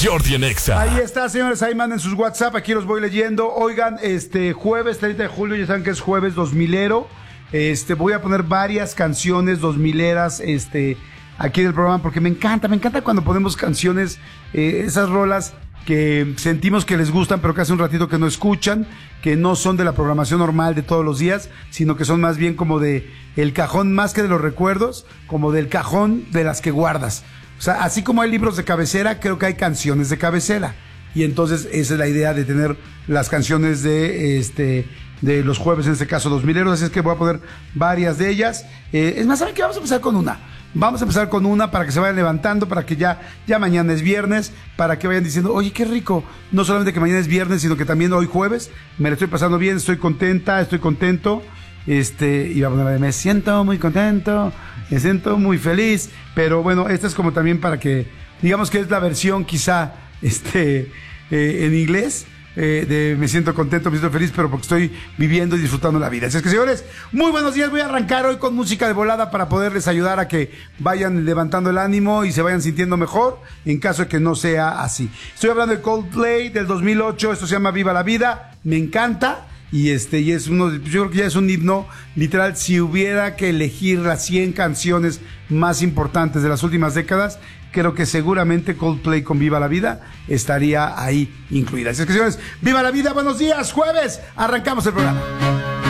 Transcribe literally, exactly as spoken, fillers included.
Jordi en Exa. Ahí está, señores, ahí manden sus WhatsApp, aquí los voy leyendo. Oigan, este jueves treinta de julio, ya saben que es jueves dos milero. Este, voy a poner varias canciones dos mileras, este, aquí del programa, porque me encanta, me encanta cuando ponemos canciones, eh, esas rolas que sentimos que les gustan, pero que hace un ratito que no escuchan, que no son de la programación normal de todos los días, sino que son más bien como de el cajón, más que de los recuerdos, como del cajón de las que guardas. O sea, así como hay libros de cabecera, creo que hay canciones de cabecera. Y entonces esa es la idea de tener las canciones de este de los jueves, en este caso dos mileros, así es que voy a poner varias de ellas. Eh, es más, ¿saben qué? Vamos a empezar con una. Vamos a empezar con una para que se vayan levantando, para que ya, ya mañana es viernes, para que vayan diciendo, oye, qué rico. No solamente que mañana es viernes, sino que también hoy jueves. Me la estoy pasando bien, estoy contenta, estoy contento. Este, iba a poner, me siento muy contento, me siento muy feliz. Pero bueno, esta es como también para que, digamos que es la versión quizá, este, eh, en inglés. Eh, de me siento contento, me siento feliz, pero porque estoy viviendo y disfrutando la vida. Así es que, señores, muy buenos días. Voy a arrancar hoy con música de volada para poderles ayudar a que vayan levantando el ánimo y se vayan sintiendo mejor en caso de que no sea así. Estoy hablando de Coldplay del dos mil ocho, esto se llama Viva la Vida, me encanta. Y este, y es uno, yo creo que ya es un himno, literal. Si hubiera que elegir las cien canciones más importantes de las últimas décadas, creo que seguramente Coldplay con Viva la Vida estaría ahí incluida. Así es que, señores, ¡viva la vida! Buenos días, jueves, arrancamos el programa.